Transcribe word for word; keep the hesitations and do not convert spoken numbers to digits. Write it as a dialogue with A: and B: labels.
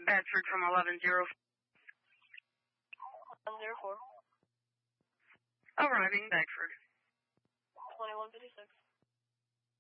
A: Bedford from eleven zero.
B: eleven zero four.
A: Arriving Bedford.
B: twenty-one fifty-six.